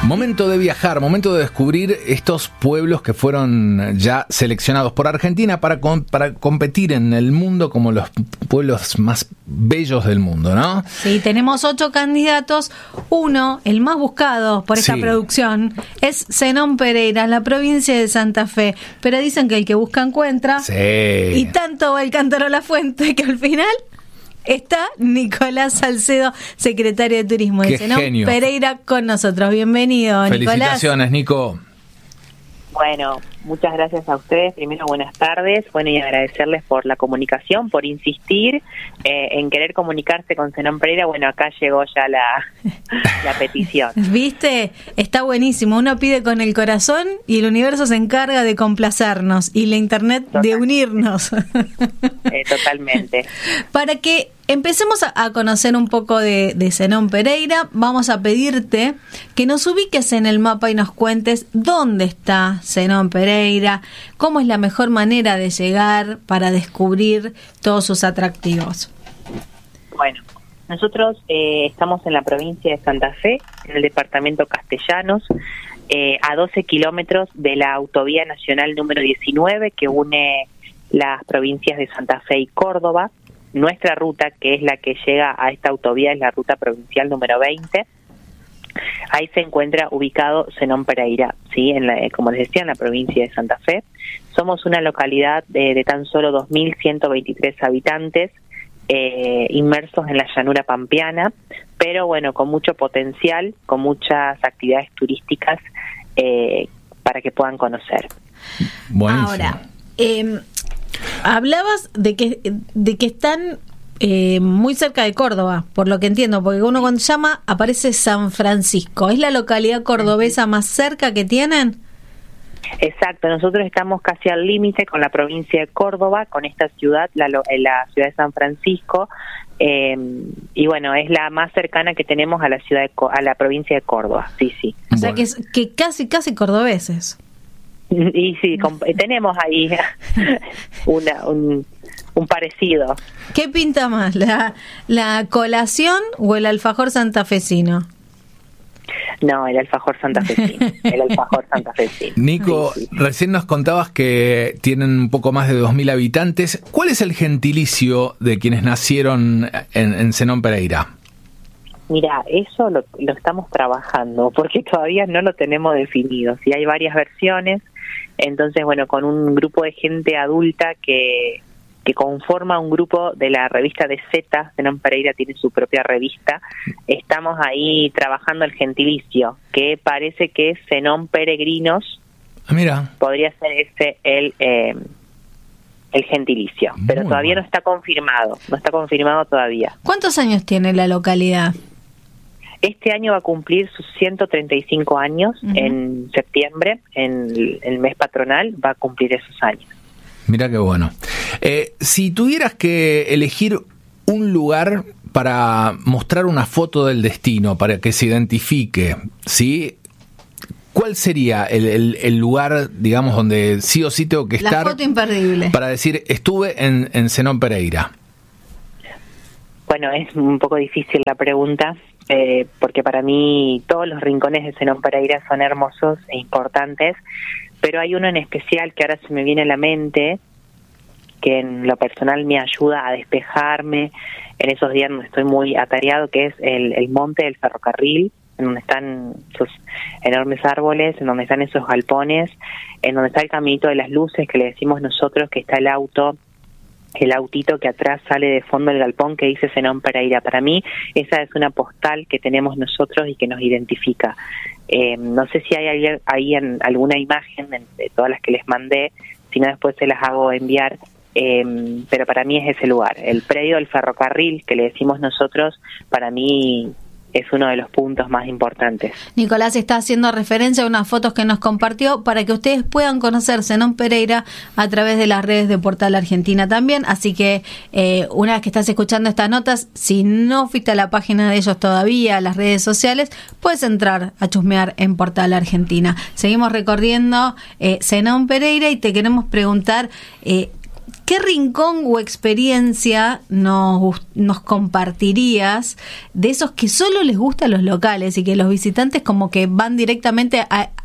Momento de viajar, momento de descubrir estos pueblos que fueron ya seleccionados por Argentina para competir en el mundo como los pueblos más bellos del mundo, ¿no? Sí, tenemos 8 candidatos. Uno, el más buscado por esta producción, es Zenón Pereira, en la provincia de Santa Fe. Pero dicen que el que busca encuentra. Sí. Y tanto va el cántaro a la fuente que al final está Nicolás Salcedo, secretario de Turismo de Zenón Pereira, con nosotros. Bienvenido, Nicolás. Felicitaciones, Nico. Bueno, muchas gracias a ustedes. Primero, buenas tardes. Bueno, y agradecerles por la comunicación, por insistir en querer comunicarse con Zenón Pereira. Bueno, acá llegó ya la petición. ¿Viste? Está buenísimo. Uno pide con el corazón y el universo se encarga de complacernos y la internet de unirnos. Totalmente. Para que empecemos a conocer un poco de Zenón Pereira, vamos a pedirte que nos ubiques en el mapa y nos cuentes dónde está Zenón Pereira, cómo es la mejor manera de llegar para descubrir todos sus atractivos. Bueno, nosotros estamos en la provincia de Santa Fe, en el departamento Castellanos, a 12 kilómetros de la autovía nacional número 19 que une las provincias de Santa Fe y Córdoba. Nuestra ruta, que es la que llega a esta autovía, es la ruta provincial número 20. Ahí se encuentra ubicado Zenón Pereira, ¿sí? Como les decía, en la provincia de Santa Fe. Somos una localidad de tan solo 2.123 habitantes, inmersos en la llanura pampeana, pero bueno, con mucho potencial, con muchas actividades turísticas para que puedan conocer. Buenísimo. Ahora, hablabas de que están muy cerca de Córdoba, por lo que entiendo, porque uno cuando llama aparece San Francisco. ¿Es la localidad cordobesa más cerca que tienen? Exacto, nosotros estamos casi al límite con la provincia de Córdoba, con esta ciudad, la ciudad de San Francisco, y bueno, es la más cercana que tenemos a la ciudad a la provincia de Córdoba, sí. O sea, que casi cordobeses. Y sí, tenemos ahí un parecido. ¿Qué pinta más, la colación o el alfajor santafesino? No, el alfajor santafesino. Nico, sí. Recién nos contabas que tienen un poco más de 2.000 habitantes. ¿Cuál es el gentilicio de quienes nacieron en Zenón Pereira? Mira, eso lo estamos trabajando, porque todavía no lo tenemos definido. Sí, hay varias versiones. Entonces, bueno, con un grupo de gente adulta que conforma un grupo de la revista de Z, Zenón Pereira tiene su propia revista, estamos ahí trabajando el gentilicio, que parece que es Zenón Peregrinos. Mira. Podría ser ese el gentilicio, pero muy todavía no está confirmado todavía. ¿Cuántos años tiene la localidad? Este año va a cumplir sus 135 años, en septiembre, en el mes patronal, va a cumplir esos años. Mira qué bueno. Si tuvieras que elegir un lugar para mostrar una foto del destino, para que se identifique, ¿sí? ¿Cuál sería el lugar, digamos, donde sí o sí tengo que estar? La foto imperdible. Para decir, estuve en Zenón Pereira. Bueno, es un poco difícil la pregunta, porque para mí todos los rincones de Zenón Pereira son hermosos e importantes, pero hay uno en especial que ahora se me viene a la mente, que en lo personal me ayuda a despejarme en esos días donde estoy muy atareado, que es el monte del ferrocarril, en donde están esos enormes árboles, en donde están esos galpones, en donde está el caminito de las luces que le decimos nosotros, que está el autito que atrás sale de fondo del galpón que dice Zenón Pereira. Para mí esa es una postal que tenemos nosotros y que nos identifica. No sé si hay ahí alguna imagen de todas las que les mandé, si no después se las hago enviar, pero para mí es ese lugar. El predio del ferrocarril que le decimos nosotros, para mí es uno de los puntos más importantes. Nicolás está haciendo referencia a unas fotos que nos compartió para que ustedes puedan conocer Zenón Pereira a través de las redes de Portal Argentina también, así que una vez que estás escuchando estas notas, si no fuiste a la página de ellos todavía, a las redes sociales, puedes entrar a chusmear en Portal Argentina. Seguimos recorriendo Zenón Pereira y te queremos preguntar ¿qué rincón o experiencia nos compartirías de esos que solo les gusta a los locales y que los visitantes como que van directamente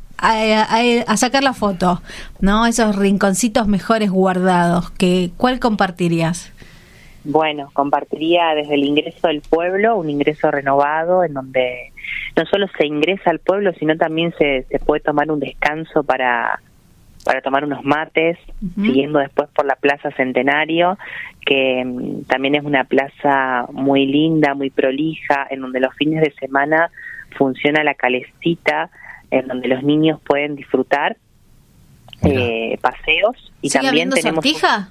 a sacar la foto, ¿no? Esos rinconcitos mejores guardados, ¿cuál compartirías? Bueno, compartiría desde el ingreso del pueblo, un ingreso renovado en donde no solo se ingresa al pueblo, sino también se puede tomar un descanso para tomar unos mates, siguiendo después por la Plaza Centenario, que también es una plaza muy linda, muy prolija, en donde los fines de semana funciona la calecita, en donde los niños pueden disfrutar paseos. Y ¿sigue también habiendo tenemos sortija?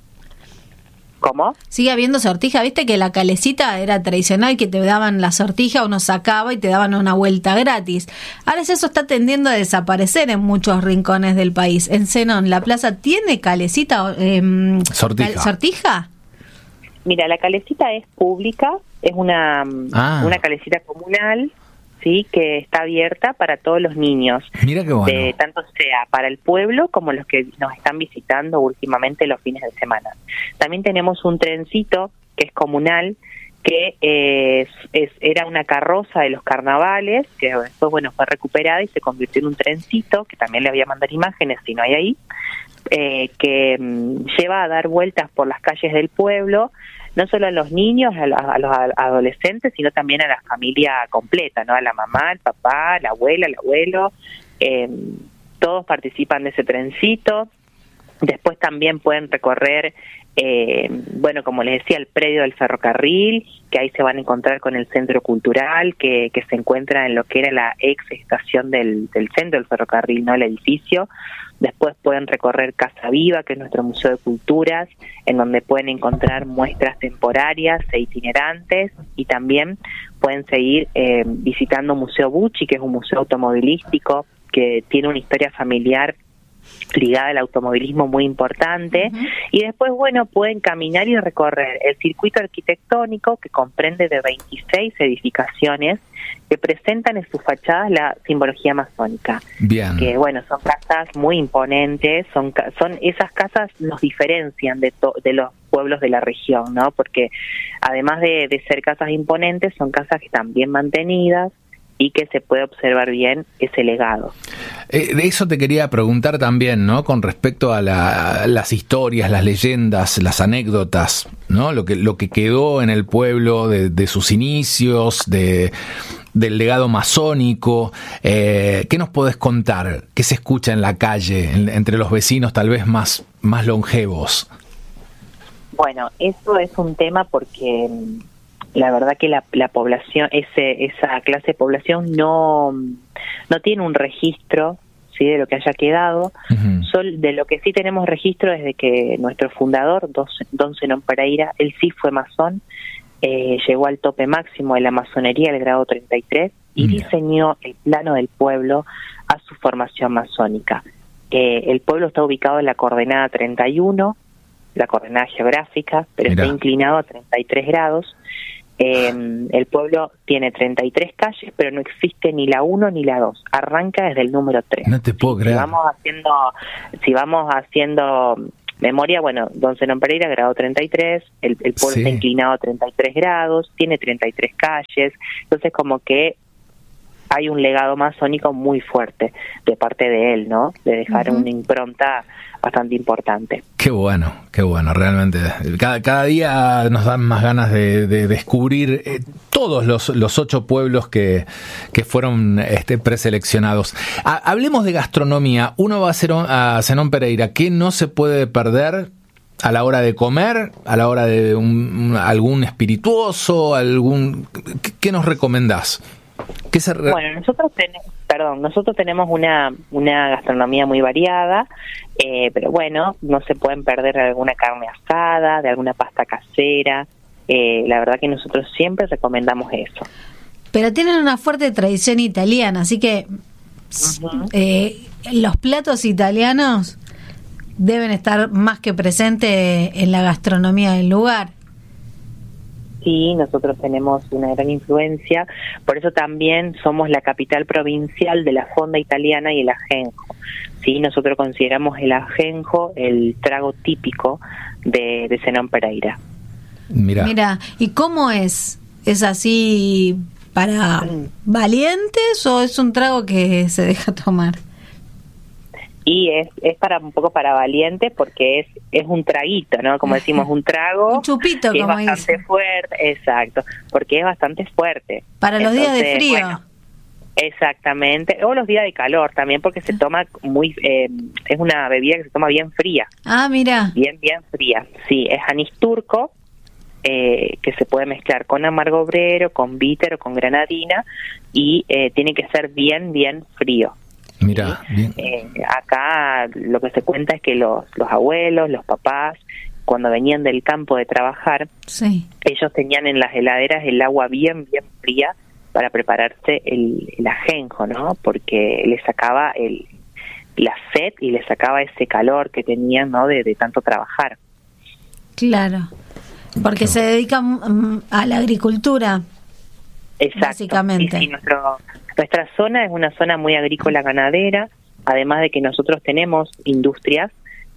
¿Cómo? Sigue habiendo sortija, viste que la calecita era tradicional, que te daban la sortija, uno sacaba y te daban una vuelta gratis. Ahora eso está tendiendo a desaparecer en muchos rincones del país. En Zenón, ¿la plaza tiene calecita? ¿Sortija? Mira, la calecita es pública, es una calecita comunal, sí, que está abierta para todos los niños. Mira qué bueno. Tanto sea para el pueblo como los que nos están visitando últimamente los fines de semana. También tenemos un trencito que es comunal, que era una carroza de los carnavales, que después fue recuperada y se convirtió en un trencito, que también le voy a mandar imágenes si no hay ahí, que lleva a dar vueltas por las calles del pueblo, no solo a los niños, a los adolescentes, sino también a la familia completa, ¿no? A la mamá, el papá, la abuela, el abuelo, todos participan de ese trencito. Después también pueden recorrer, como les decía, el predio del ferrocarril, que ahí se van a encontrar con el centro cultural, que se encuentra en lo que era la ex estación del centro del ferrocarril, ¿no? El edificio. Después pueden recorrer Casa Viva, que es nuestro museo de culturas, en donde pueden encontrar muestras temporarias e itinerantes, y también pueden seguir visitando Museo Bucci, que es un museo automovilístico que tiene una historia familiar ligada al automovilismo muy importante. Y después, pueden caminar y recorrer el circuito arquitectónico, que comprende de 26 edificaciones que presentan en sus fachadas la simbología masónica. Bien. Que son casas muy imponentes, son esas casas nos diferencian de los pueblos de la región, ¿no? Porque además de ser casas imponentes, son casas que están bien mantenidas y que se puede observar bien ese legado. De eso te quería preguntar también, ¿no? Con respecto a las historias, las leyendas, las anécdotas, ¿no? Lo que quedó en el pueblo de sus inicios, del legado masónico. ¿Qué nos podés contar? ¿Qué se escucha en la calle, entre los vecinos tal vez más longevos? Bueno, eso es un tema porque la verdad que la población, esa clase de población no tiene un registro, ¿sí?, de lo que haya quedado. De lo que sí tenemos registro es de que nuestro fundador, Don Zenón Pereira, él sí fue masón, llegó al tope máximo de la masonería, el grado 33, y diseñó el plano del pueblo a su formación masónica. El pueblo está ubicado en la coordenada 31, la coordenada geográfica, pero está inclinado a 33 grados. El pueblo tiene 33 calles, pero no existe ni la 1 ni la 2. Arranca desde el número 3. No te puedo creer. Si vamos haciendo memoria, Don Zenón Pereira, grado 33, el pueblo está inclinado a 33 grados, tiene 33 calles, entonces como que hay un legado masónico muy fuerte de parte de él, ¿no? De dejar una impronta bastante importante. Qué bueno, realmente. Cada día nos dan más ganas de descubrir todos los 8 pueblos que fueron preseleccionados. Hablemos de gastronomía. Uno va a Zenón Pereira. ¿Qué no se puede perder a la hora de comer, a la hora de algún espirituoso, ¿qué nos recomendás? Bueno, nosotros tenemos una gastronomía muy variada, pero no se pueden perder de alguna carne asada, de alguna pasta casera. La verdad que nosotros siempre recomendamos eso. Pero tienen una fuerte tradición italiana, así que los platos italianos deben estar más que presentes en la gastronomía del lugar. Sí, nosotros tenemos una gran influencia, por eso también somos la capital provincial de la fonda italiana y el ajenjo. Sí, nosotros consideramos el ajenjo el trago típico de Zenón Pereira. Mira, ¿y cómo es? ¿Es así para valientes o es un trago que se deja tomar? Y es para un poco para valientes porque es un traguito, ¿no? Como decimos, un trago. Un chupito, que como es bastante fuerte, exacto, porque es bastante fuerte. Para los días de frío. Bueno, exactamente, o los días de calor también, porque se toma es una bebida que se toma bien fría. Ah, mira. Bien fría. Sí, es anís turco, que se puede mezclar con amargo obrero, con bitter o con granadina, y tiene que ser bien frío. Mira, bien. Acá lo que se cuenta es que los abuelos, los papás, cuando venían del campo de trabajar, sí, ellos tenían en las heladeras el agua bien fría para prepararse el ajenjo, ¿no? Porque les sacaba la sed y les sacaba ese calor que tenían, ¿no? De tanto trabajar. Claro, porque se dedican a la agricultura. Exacto. Básicamente. Sí, nuestra zona es una zona muy agrícola ganadera, además de que nosotros tenemos industrias,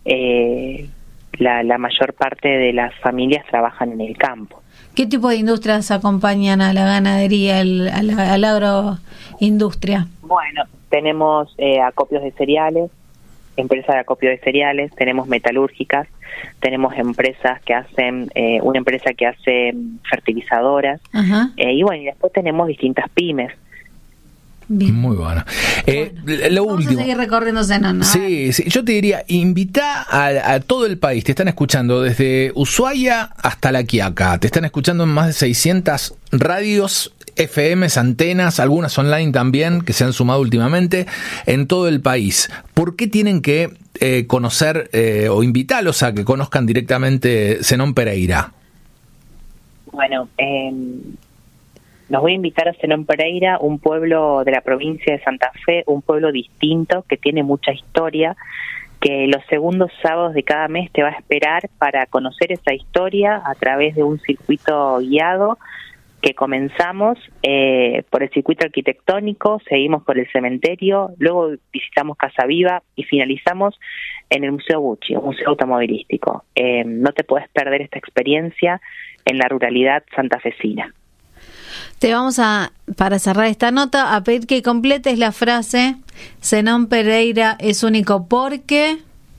la mayor parte de las familias trabajan en el campo. ¿Qué tipo de industrias acompañan a la ganadería, al agroindustria? Bueno, tenemos acopios de cereales, empresas de acopio de cereales, tenemos metalúrgicas, tenemos empresas que hacen, una empresa que hace fertilizadoras, y bueno, y después tenemos distintas pymes. Bien. Muy bueno. Lo Vamos último. a seguir recorriendo Zenón, ¿no? Sí, yo te diría, invita a todo el país, te están escuchando desde Ushuaia hasta La Quiaca, te están escuchando en más de 600 radios, FMs, antenas, algunas online también, que se han sumado últimamente, en todo el país. ¿Por qué tienen que conocer o invitarlos a que conozcan directamente Zenón Pereira? Bueno, nos voy a invitar a Zenón Pereira, un pueblo de la provincia de Santa Fe, un pueblo distinto que tiene mucha historia, que los segundos sábados de cada mes te va a esperar para conocer esa historia a través de un circuito guiado que comenzamos por el circuito arquitectónico, seguimos por el cementerio, luego visitamos Casa Viva y finalizamos en el Museo Bucci, un museo automovilístico. No te puedes perder esta experiencia en la ruralidad santafesina. Te vamos para cerrar esta nota, a pedir que completes la frase: Zenón Pereira es único porque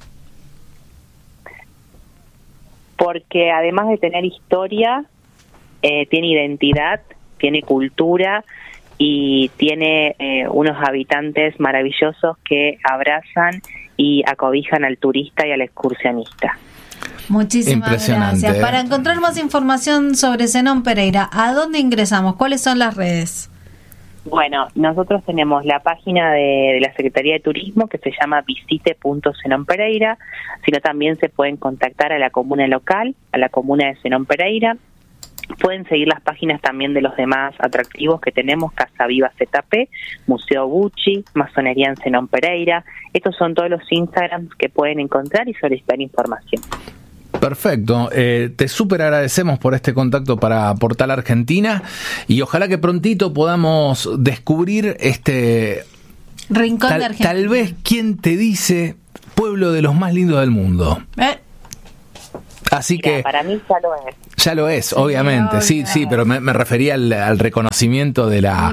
además de tener historia, tiene identidad, tiene cultura y tiene unos habitantes maravillosos que abrazan y acobijan al turista y al excursionista. Muchísimas gracias. Para encontrar más información sobre Zenón Pereira, ¿a dónde ingresamos? ¿Cuáles son las redes? Bueno, nosotros tenemos la página de la Secretaría de Turismo que se llama visite.Zenón Pereira, sino también se pueden contactar a la comuna local, a la comuna de Zenón Pereira. Pueden seguir las páginas también de los demás atractivos que tenemos: Casa Viva ZP, Museo Bucci, Masonería en Zenón Pereira. Estos son todos los Instagrams que pueden encontrar y solicitar información. Perfecto, te súper agradecemos por este contacto para Portal Argentina y ojalá que prontito podamos descubrir este rincón de Argentina. Tal vez, ¿quién te dice? Pueblo de los más lindos del mundo. Así Mira, que para mí ya lo es. Ya lo es, obviamente, sí, pero me refería al reconocimiento de la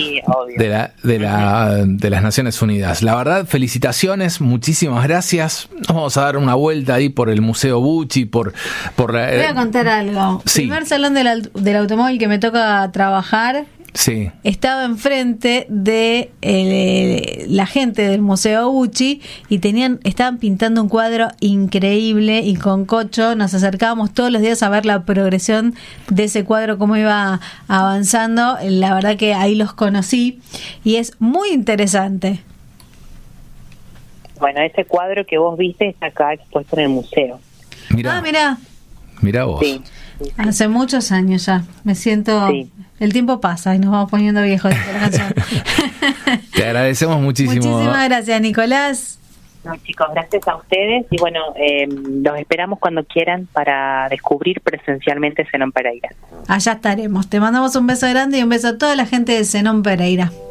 de las Naciones Unidas. La verdad, felicitaciones, muchísimas gracias. Nos vamos a dar una vuelta ahí por el Museo Bucci, por Voy a contar algo. Sí. Primer salón del automóvil que me toca trabajar. Sí. Estaba enfrente de la gente del Museo Bucci y estaban pintando un cuadro increíble, y con Cocho nos acercábamos todos los días a ver la progresión de ese cuadro, cómo iba avanzando. La verdad que ahí los conocí y es muy interesante. Bueno, ese cuadro que vos viste está acá expuesto en el museo. Mirá vos. Sí. Hace muchos años ya. Me siento... Sí. El tiempo pasa y nos vamos poniendo viejos. Te agradecemos muchísimo. Muchísimas gracias, Nicolás. No, chicos, gracias a ustedes y bueno, los esperamos cuando quieran para descubrir presencialmente Zenón Pereira. Allá estaremos. Te mandamos un beso grande y un beso a toda la gente de Zenón Pereira.